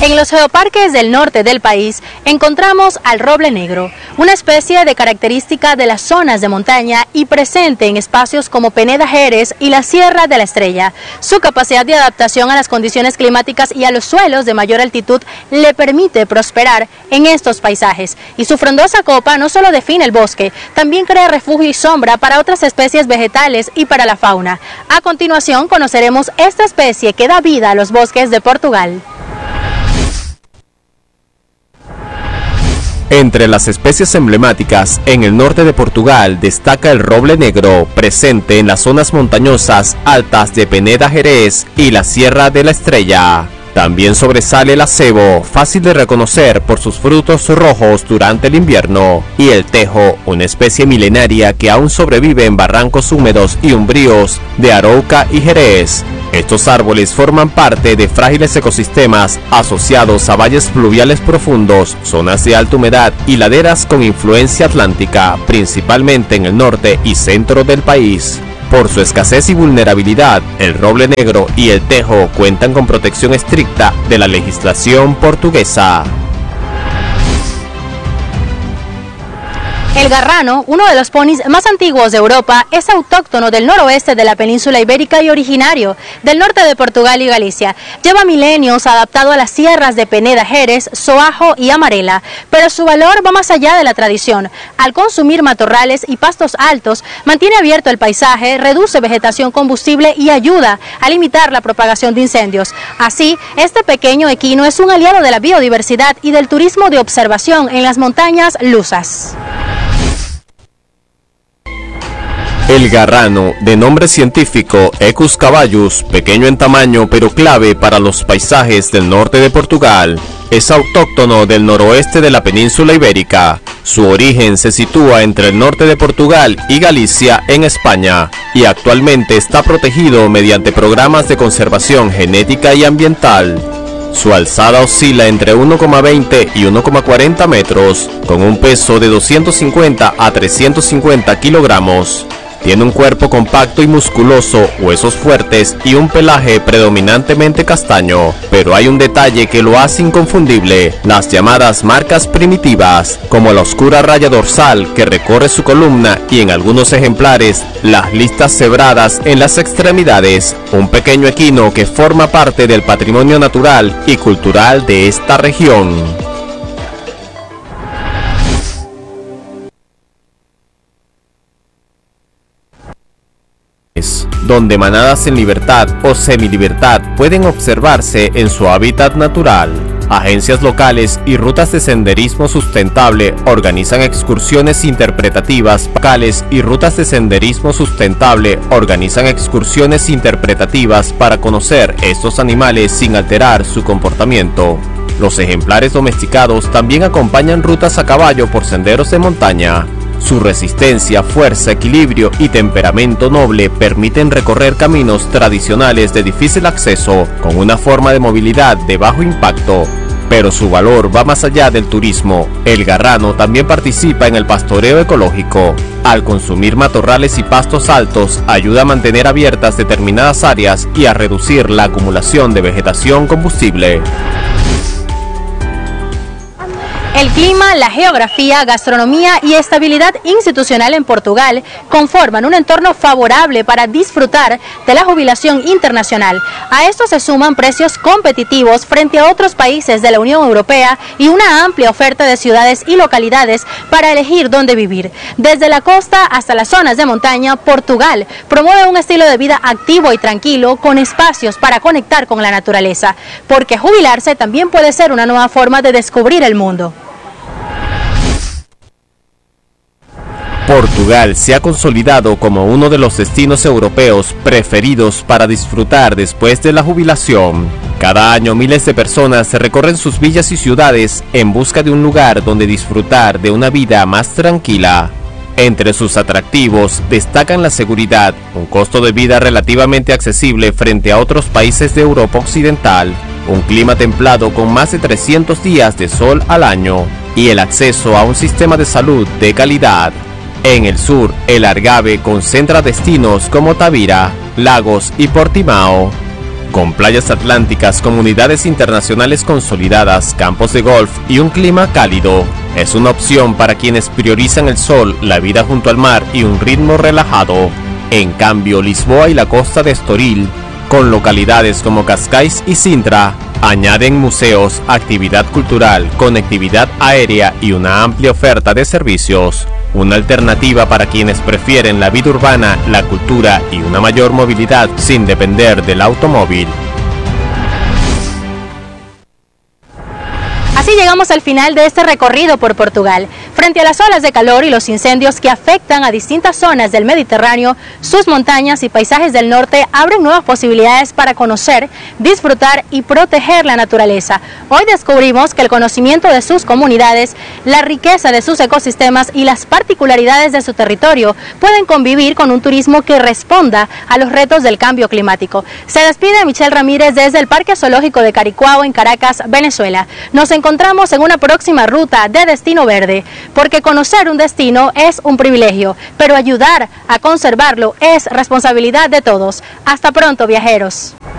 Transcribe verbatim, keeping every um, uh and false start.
En los geoparques del norte del país encontramos al roble negro, una especie de característica de las zonas de montaña y presente en espacios como Peneda Jerez y la Sierra de la Estrella. Su capacidad de adaptación a las condiciones climáticas y a los suelos de mayor altitud le permite prosperar en estos paisajes, y su frondosa copa no solo define el bosque, también crea refugio y sombra para otras especies vegetales y para la fauna. A continuación conoceremos esta especie que da vida a los bosques de Portugal. Entre las especies emblemáticas en el norte de Portugal destaca el roble negro, presente en las zonas montañosas altas de Peneda Jerez y la Sierra de la Estrella. También sobresale el acebo, fácil de reconocer por sus frutos rojos durante el invierno, y el tejo, una especie milenaria que aún sobrevive en barrancos húmedos y umbríos de Arouca y Jerez. Estos árboles forman parte de frágiles ecosistemas asociados a valles fluviales profundos, zonas de alta humedad y laderas con influencia atlántica, principalmente en el norte y centro del país. Por su escasez y vulnerabilidad, el roble negro y el tejo cuentan con protección estricta de la legislación portuguesa. El garrano, uno de los ponis más antiguos de Europa, es autóctono del noroeste de la península ibérica y originario del norte de Portugal y Galicia. Lleva milenios adaptado a las sierras de Peneda Jerez, Soajo y Amarela, pero su valor va más allá de la tradición. Al consumir matorrales y pastos altos, mantiene abierto el paisaje, reduce vegetación combustible y ayuda a limitar la propagación de incendios. Así, este pequeño equino es un aliado de la biodiversidad y del turismo de observación en las montañas lusas. El garrano, de nombre científico Equus caballus, pequeño en tamaño pero clave para los paisajes del norte de Portugal, es autóctono del noroeste de la península ibérica. Su origen se sitúa entre el norte de Portugal y Galicia en España, y actualmente está protegido mediante programas de conservación genética y ambiental. Su alzada oscila entre uno coma veinte y uno coma cuarenta metros, con un peso de doscientos cincuenta a trescientos cincuenta kilogramos. Tiene un cuerpo compacto y musculoso, huesos fuertes y un pelaje predominantemente castaño, pero hay un detalle que lo hace inconfundible: las llamadas marcas primitivas, como la oscura raya dorsal que recorre su columna y en algunos ejemplares las listas cebradas en las extremidades, un pequeño equino que forma parte del patrimonio natural y cultural de esta región. Donde manadas en libertad o semilibertad pueden observarse en su hábitat natural. Agencias locales y rutas de senderismo sustentable organizan excursiones interpretativas. Locales y rutas de senderismo sustentable organizan excursiones interpretativas para conocer estos animales sin alterar su comportamiento. Los ejemplares domesticados también acompañan rutas a caballo por senderos de montaña. Su resistencia, fuerza, equilibrio y temperamento noble permiten recorrer caminos tradicionales de difícil acceso con una forma de movilidad de bajo impacto. Pero su valor va más allá del turismo. El garrano también participa en el pastoreo ecológico. Al consumir matorrales y pastos altos, ayuda a mantener abiertas determinadas áreas y a reducir la acumulación de vegetación combustible. El clima, la geografía, gastronomía y estabilidad institucional en Portugal conforman un entorno favorable para disfrutar de la jubilación internacional. A esto se suman precios competitivos frente a otros países de la Unión Europea y una amplia oferta de ciudades y localidades para elegir dónde vivir. Desde la costa hasta las zonas de montaña, Portugal promueve un estilo de vida activo y tranquilo con espacios para conectar con la naturaleza, porque jubilarse también puede ser una nueva forma de descubrir el mundo. Portugal se ha consolidado como uno de los destinos europeos preferidos para disfrutar después de la jubilación. Cada año miles de personas recorren sus villas y ciudades en busca de un lugar donde disfrutar de una vida más tranquila. Entre sus atractivos destacan la seguridad, un costo de vida relativamente accesible frente a otros países de Europa Occidental, un clima templado con más de trescientos días de sol al año y el acceso a un sistema de salud de calidad. En el sur, el Algarve concentra destinos como Tavira, Lagos y Portimao. Con playas atlánticas, comunidades internacionales consolidadas, campos de golf y un clima cálido, es una opción para quienes priorizan el sol, la vida junto al mar y un ritmo relajado. En cambio, Lisboa y la costa de Estoril, con localidades como Cascais y Sintra, añaden museos, actividad cultural, conectividad aérea y una amplia oferta de servicios. Una alternativa para quienes prefieren la vida urbana, la cultura y una mayor movilidad sin depender del automóvil. Así llegamos al final de este recorrido por Portugal. Frente a las olas de calor y los incendios que afectan a distintas zonas del Mediterráneo, sus montañas y paisajes del norte abren nuevas posibilidades para conocer, disfrutar y proteger la naturaleza. Hoy descubrimos que el conocimiento de sus comunidades, la riqueza de sus ecosistemas y las particularidades de su territorio pueden convivir con un turismo que responda a los retos del cambio climático. Se despide Michelle Ramírez desde el Parque Zoológico de Caricuao en Caracas, Venezuela. Nos encontramos en una próxima ruta de Destino Verde, porque conocer un destino es un privilegio, pero ayudar a conservarlo es responsabilidad de todos. Hasta pronto, viajeros.